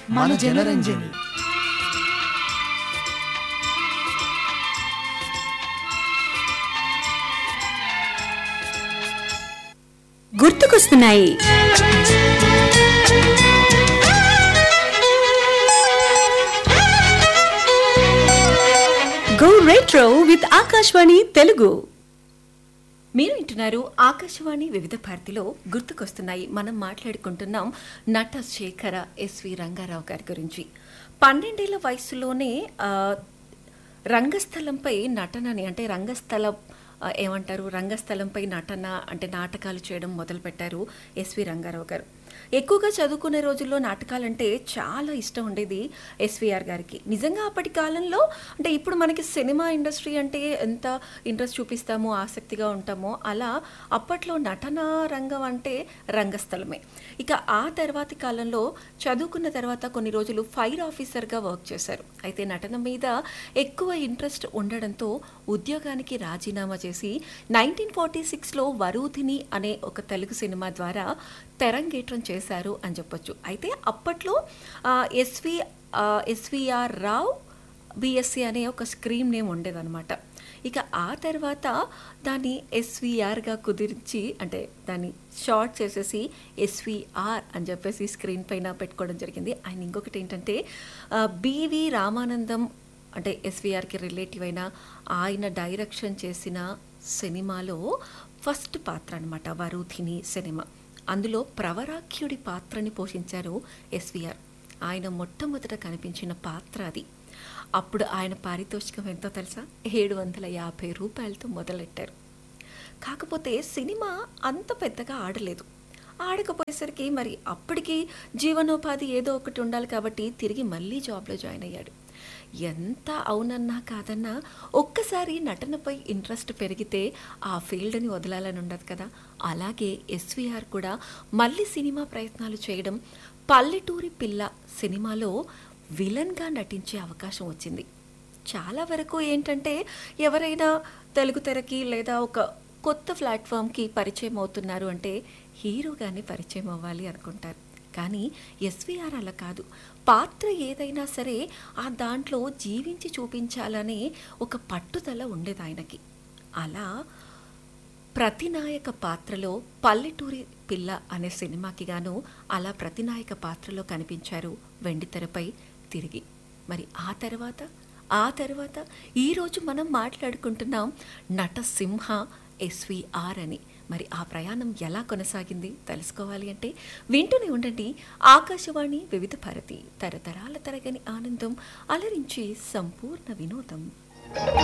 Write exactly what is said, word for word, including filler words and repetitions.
మన జనరంజని. గుర్తుకొస్తున్నాయి. Go retro with Akashvani Telugu. మీరు వింటున్నారు ఆకాశవాణి వివిధ భారతిలో గుర్తుకొస్తున్నాయి. మనం మాట్లాడుకుంటున్నాం నట శేఖర ఎస్వి రంగారావు గారి గురించి. పన్నెండేళ్ల వయసులోనే రంగస్థలంపై నటనని అంటే రంగస్థల ఏమంటారు రంగస్థలంపై నటన అంటే నాటకాలు చేయడం మొదలుపెట్టారు ఎస్వి రంగారావు గారు. ఎక్కువగా చదువుకునే రోజుల్లో నాటకాలంటే చాలా ఇష్టం ఉండేది ఎస్వీఆర్ గారికి. నిజంగా అప్పటి కాలంలో అంటే ఇప్పుడు మనకి సినిమా ఇండస్ట్రీ అంటే ఎంత ఇంట్రెస్ట్ చూపిస్తామో ఆసక్తిగా ఉంటామో అలా అప్పట్లో నటనా రంగం అంటే రంగస్థలమే. ఇక ఆ తర్వాతి కాలంలో చదువుకున్న తర్వాత కొన్ని రోజులు ఫైర్ ఆఫీసర్గా వర్క్ చేశారు. అయితే నటన మీద ఎక్కువ ఇంట్రెస్ట్ ఉండడంతో ఉద్యోగానికి రాజీనామా చేసి నైన్టీన్ ఫార్టీ సిక్స్లో వరూధిని అనే ఒక తెలుగు సినిమా ద్వారా తెరంగేట్రం చేశారు అని చెప్పొచ్చు. అయితే అప్పట్లో ఎస్వి ఎస్విఆర్ రావ్ బిఎస్సి అనే ఒక స్క్రీన్ నేమ్ ఉండేదన్నమాట. ఇక ఆ తర్వాత దాన్ని ఎస్విఆర్గా కుదిరించి అంటే దాన్ని షార్ట్ చేసేసి ఎస్విఆర్ అని చెప్పేసి స్క్రీన్ పైన పెట్టుకోవడం జరిగింది. ఆయన ఇంకొకటి ఏంటంటే బివి రామానందం అంటే ఎస్విఆర్కి రిలేటివ్ అయిన ఆయన డైరెక్షన్ చేసిన సినిమాలో ఫస్ట్ పాత్ర అనమాట వరూధిని సినిమా. అందులో ప్రవరాఖ్యుడి పాత్రని పోషించారు ఎస్విఆర్. ఆయన మొట్టమొదట కనిపించిన పాత్ర అది. అప్పుడు ఆయన పారితోషికం ఎంతో తెలుసా? ఏడు వందల యాభై రూపాయలతో మొదలెట్టారు. కాకపోతే సినిమా అంత పెద్దగా ఆడలేదు. ఆడకపోయేసరికి మరి అప్పటికి జీవనోపాధి ఏదో ఒకటి ఉండాలి కాబట్టి తిరిగి మళ్ళీ జాబ్లో జాయిన్ అయ్యాడు. ఎంత అవునన్నా కాదన్నా ఒక్కసారి నటనపై ఇంట్రెస్ట్ పెరిగితే ఆ ఫీల్డ్ని వదలాలని ఉండదు కదా. అలాగే ఎస్విఆర్ కూడా మళ్ళీ సినిమా ప్రయత్నాలు చేయడం, పల్లెటూరి పిల్ల సినిమాలో విలన్గా నటించే అవకాశం వచ్చింది. చాలా వరకు ఏంటంటే ఎవరైనా తెలుగు తెరకి లేదా ఒక కొత్త ప్లాట్ఫామ్కి పరిచయం అవుతున్నారు అంటే హీరోగానే పరిచయం అవ్వాలి అనుకుంటారు. కానీ ఎస్విఆర్ అలా కాదు. పాత్ర ఏదైనా సరే ఆ దాంట్లో జీవించి చూపించాలనే ఒక పట్టుదల ఉండేది ఆయనకి. అలా ప్రతినాయక పాత్రలో పల్లెటూరి పిల్ల అనే సినిమాకి గాను అలా ప్రతినాయక పాత్రలో కనిపించారు వెండితెరపై తిరిగి. మరి ఆ తర్వాత ఆ తర్వాత ఈరోజు మనం మాట్లాడుకుంటున్నాం నటసింహ ఎస్విఆర్ అని. మరి ఆ ప్రయాణం ఎలా కొనసాగింది తెలుసుకోవాలి అంటే వింటూనే ఉండండి ఆకాశవాణి వివిధ భారతి. తరతరాల తరగని ఆనందం, అలరించి సంపూర్ణ వినోదం.